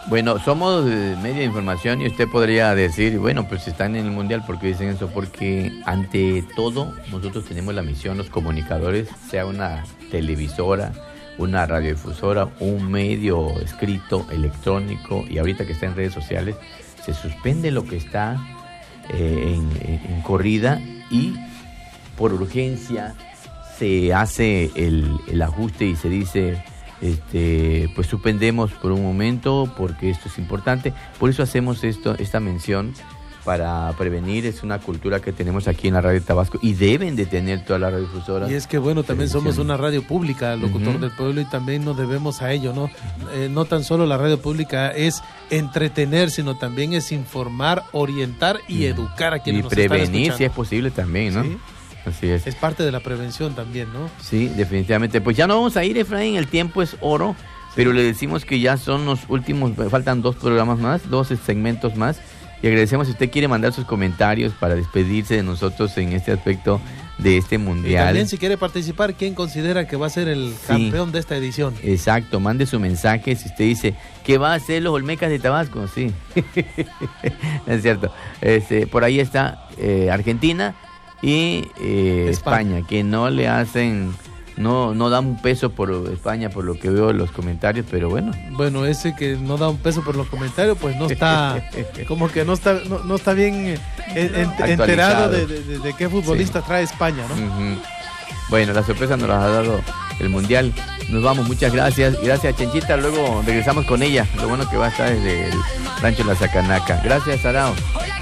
Bueno, somos medio de información y usted podría decir, bueno, pues están en el Mundial, ¿por qué dicen eso? Porque ante todo nosotros tenemos la misión, los comunicadores, sea una televisora, una radiodifusora, un medio escrito, electrónico, y ahorita que está en redes sociales, se suspende lo que está en corrida y por urgencia se hace el ajuste y se dice... pues suspendemos por un momento porque esto es importante, por eso hacemos esta mención para prevenir. Es una cultura que tenemos aquí en la radio de Tabasco y deben de tener todas las radiodifusoras. Y es que bueno, también somos una radio pública, Locutor del Pueblo, y también nos debemos a ello, ¿no? No tan solo la radio pública es entretener, sino también es informar, orientar y educar a quienes nos están escuchando. Y prevenir, si es posible también, ¿no? ¿Sí? Así es. Es parte de la prevención también, ¿no? Sí, definitivamente. Pues ya no vamos a ir, Efraín, el tiempo es oro, pero le decimos que ya son los últimos, faltan 2 programas más, 2 segmentos más, y agradecemos si usted quiere mandar sus comentarios para despedirse de nosotros en este aspecto de este mundial. Y también si quiere participar, ¿quién considera que va a ser el campeón de esta edición? Exacto, mande su mensaje. Si usted dice que va a ser los Olmecas de Tabasco, sí. Es cierto. Por ahí está Argentina y España, que no le hacen, no dan un peso por España, por lo que veo en los comentarios, pero bueno. Bueno, ese que no da un peso por los comentarios, pues no está, como que no está bien enterado de qué futbolista trae España, ¿no? Uh-huh. Bueno, la sorpresa nos la ha dado el Mundial. Nos vamos, muchas gracias. Gracias, Chenchita, luego regresamos con ella. Lo bueno que va a estar desde el rancho La Sacanaca. Gracias, Sarao.